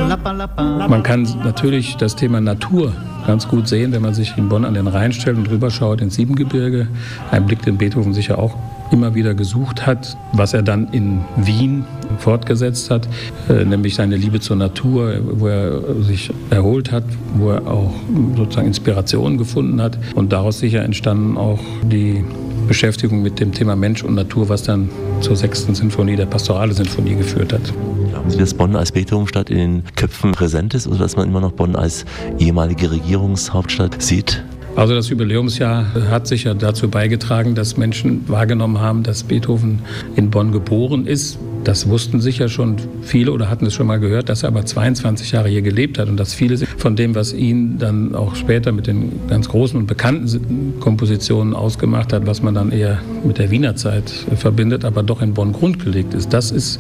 Man kann natürlich das Thema Natur ganz gut sehen, wenn man sich in Bonn an den Rhein stellt und rüber schaut ins Siebengebirge. Ein Blick, den Beethoven sicher auch immer wieder gesucht hat, was er dann in Wien fortgesetzt hat, nämlich seine Liebe zur Natur, wo er sich erholt hat, wo er auch sozusagen Inspiration gefunden hat. Und daraus sicher entstanden auch die Beschäftigung mit dem Thema Mensch und Natur, was dann zur 6. Sinfonie, der Pastorale Sinfonie, geführt hat. Glauben Sie, dass Bonn als Beethovenstadt in den Köpfen präsent ist oder dass man immer noch Bonn als ehemalige Regierungshauptstadt sieht? Also das Jubiläumsjahr hat sicher dazu beigetragen, dass Menschen wahrgenommen haben, dass Beethoven in Bonn geboren ist. Das wussten sicher schon viele oder hatten es schon mal gehört, dass er aber 22 Jahre hier gelebt hat und dass viele von dem, was ihn dann auch später mit den ganz großen und bekannten Kompositionen ausgemacht hat, was man dann eher mit der Wiener Zeit verbindet, aber doch in Bonn grundgelegt ist. Das ist